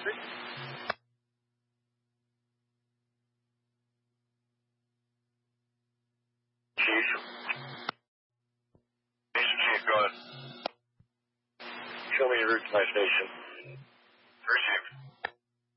Chief. Station Chief, go ahead. Show me your route to my station. First Chief.